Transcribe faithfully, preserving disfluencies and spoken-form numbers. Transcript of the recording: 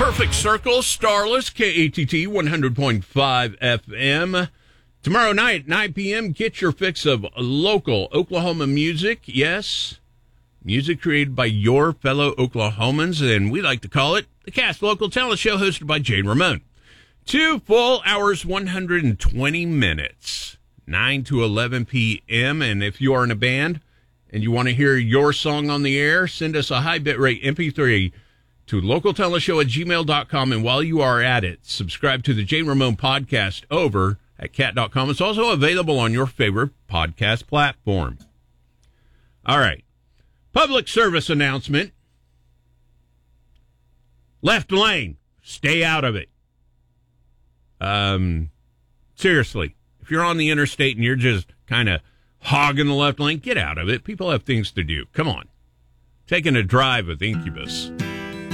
Perfect Circle, Starless, K A T T one hundred point five F M. Tomorrow night, nine p.m., get your fix of local Oklahoma music. Yes, music created by your fellow Oklahomans, and we like to call it the Cast Local Talent Show, hosted by Jane Ramone. Two full hours, one hundred twenty minutes, nine to eleven p.m., and if you are in a band and you want to hear your song on the air, send us a high bitrate M P three to localtalentshow at gmail dot com, and while you are at it, subscribe to the Jane Ramone podcast over at cat dot com. It's also available on your favorite podcast platform. All right. Public service announcement. Left lane. Stay out of it. Um, seriously, if you're on the interstate and you're just kind of hogging the left lane, get out of it. People have things to do. Come on. Taking a drive with Incubus.